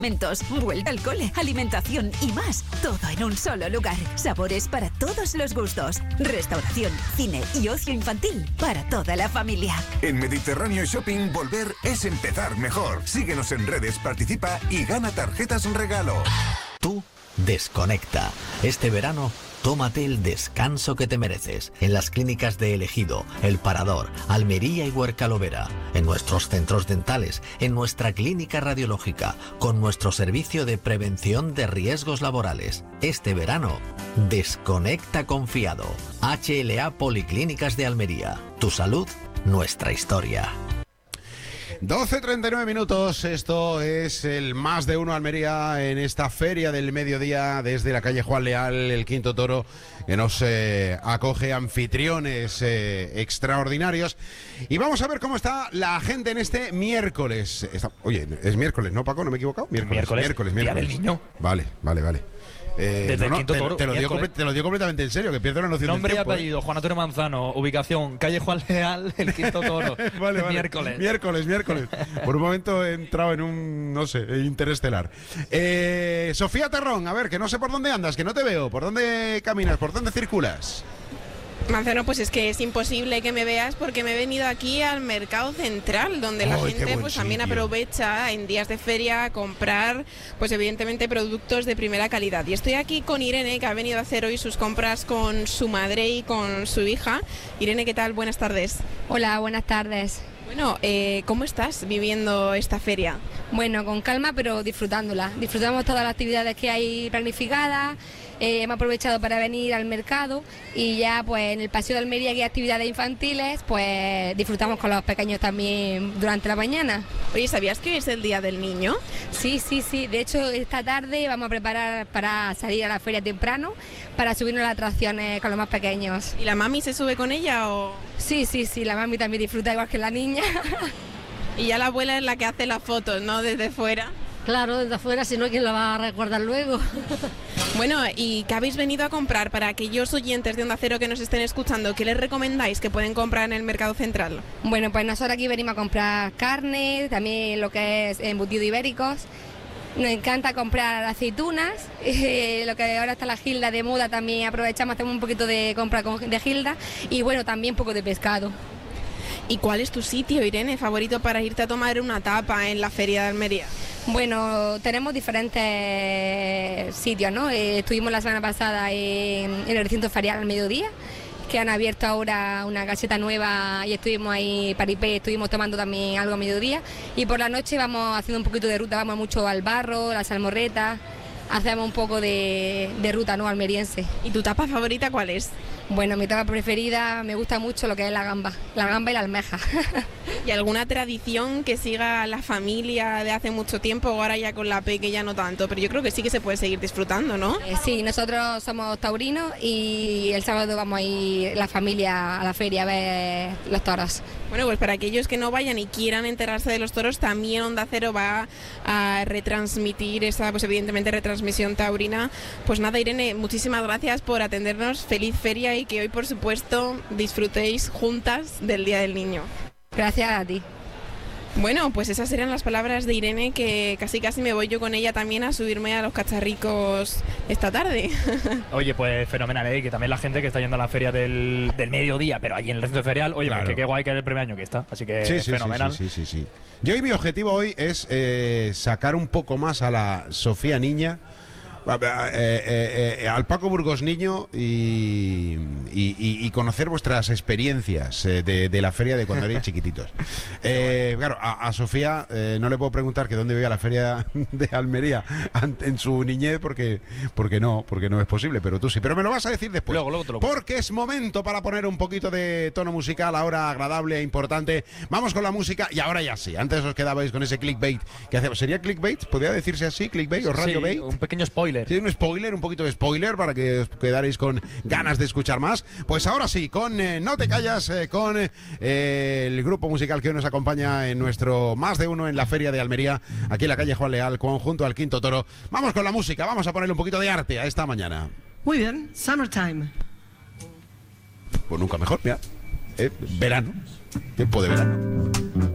Vuelta al cole, alimentación y más. Todo en un solo lugar. Sabores para todos los gustos. Restauración, cine y ocio infantil para toda la familia. En Mediterráneo Shopping, volver es empezar mejor. Síguenos en redes, participa y gana tarjetas regalo. Tú desconecta. Este verano, tómate el descanso que te mereces en las clínicas de El Ejido, El Parador, Almería y Huercalovera, en nuestros centros dentales, en nuestra clínica radiológica, con nuestro servicio de prevención de riesgos laborales. Este verano, desconecta confiado. HLA Policlínicas de Almería. Tu salud, nuestra historia. 12:39 minutos, esto es el Más de Uno Almería en esta feria del mediodía desde la calle Juan Leal, el Quinto Toro, que nos acoge anfitriones extraordinarios. Y vamos a ver cómo está la gente en este miércoles. Oye, es miércoles, ¿no, Paco? ¿No me he equivocado? Miércoles. Día del Niño. Vale. Desde el Quinto Toro. Te lo digo completamente en serio, que pierdo la noción del Nombre y tiempo. apellido, Juan Antonio Manzano, ubicación, calle Juan Leal, el Quinto Toro. Vale. Miércoles. Por un momento he entrado en un, no sé, interestelar. Sofía Terrón, a ver, que no sé por dónde andas, que no te veo. ¿Por dónde caminas? ¿Por dónde circulas? Manzano, pues es que es imposible que me veas porque me he venido aquí al Mercado Central, donde la gente pues también aprovecha en días de feria a comprar, pues evidentemente productos de primera calidad. Y estoy aquí con Irene, que ha venido a hacer hoy sus compras con su madre y con su hija. Irene, ¿qué tal? Buenas tardes. Hola, buenas tardes. Bueno, ¿cómo estás viviendo esta feria? Bueno, con calma, pero disfrutándola. Disfrutamos todas las actividades que hay planificadas. Hemos aprovechado para venir al mercado y ya pues en el Paseo de Almería, que hay actividades infantiles, pues disfrutamos con los pequeños también durante la mañana. Oye, ¿sabías que hoy es el Día del Niño? Sí. De hecho, esta tarde vamos a preparar para salir a la feria temprano, para subirnos a las atracciones con los más pequeños. ¿Y la mami se sube con ella o...? Sí, la mami también disfruta igual que la niña. Y ya la abuela es la que hace las fotos, ¿no? Desde fuera. Claro, desde afuera, si no, ¿quién la va a recordar luego? Bueno, ¿y qué habéis venido a comprar para aquellos oyentes de Onda Cero que nos estén escuchando? ¿Qué les recomendáis que pueden comprar en el Mercado Central? Bueno, pues nosotros aquí venimos a comprar carne, también lo que es embutido ibéricos. Nos encanta comprar aceitunas, lo que ahora está la gilda de moda, también aprovechamos, hacemos un poquito de compra de gilda y bueno, también un poco de pescado. ¿Y cuál es tu sitio, Irene, favorito para irte a tomar una tapa en la Feria de Almería? Bueno, tenemos diferentes sitios, ¿no? Estuvimos la semana pasada en el recinto ferial al mediodía, que han abierto ahora una caseta nueva y estuvimos ahí, paripé, estuvimos tomando también algo a mediodía. Y por la noche vamos haciendo un poquito de ruta, vamos mucho al Barro, la Salmorreta, hacemos un poco de ruta, ¿no?, almeriense. ¿Y tu tapa favorita cuál es? Bueno, mi tapa preferida, me gusta mucho lo que es la gamba y la almeja. ¿Y alguna tradición que siga la familia de hace mucho tiempo, o ahora ya con la peque ya no tanto? Pero yo creo que sí que se puede seguir disfrutando, ¿no? Sí, nosotros somos taurinos y el sábado vamos a ir la familia a la feria a ver los toros. Bueno, pues para aquellos que no vayan y quieran enterarse de los toros, también Onda Cero va a retransmitir esa, pues evidentemente, retransmisión taurina. Pues nada, Irene, muchísimas gracias por atendernos, feliz feria y que hoy, por supuesto, disfrutéis juntas del Día del Niño. Gracias a ti. Bueno, pues esas eran las palabras de Irene, que casi me voy yo con ella también a subirme a los cacharricos esta tarde. Oye, pues fenomenal, ¿eh? Que también la gente que está yendo a la feria del mediodía, pero allí en el recinto ferial, oye, claro, pues que qué guay que es el primer año que está, así que fenomenal. Sí. Yo y mi objetivo hoy es sacar un poco más a la Sofía niña, al Paco Burgos niño y conocer vuestras experiencias de la feria de cuando erais chiquititos. Claro, a Sofía no le puedo preguntar que dónde veía la feria de Almería en su niñez porque no es posible, pero tú sí. Pero me lo vas a decir después. Luego te lo cuento. Porque es momento para poner un poquito de tono musical ahora agradable e importante. Vamos con la música y ahora ya sí. Antes os quedabais con ese clickbait que hacemos. ¿Sería clickbait? ¿Podría decirse así? ¿Clickbait o radio bait? Un pequeño spoiler. Sí, un poquito de spoiler para que os quedaréis con ganas de escuchar más. Pues ahora sí, con No te callas, con el grupo musical que hoy nos acompaña en nuestro Más de Uno en la Feria de Almería, aquí en la calle Juan Leal, junto al Quinto Toro. Vamos con la música, vamos a ponerle un poquito de arte a esta mañana. Muy bien, Summertime. Pues nunca mejor, mira, verano, tiempo de verano.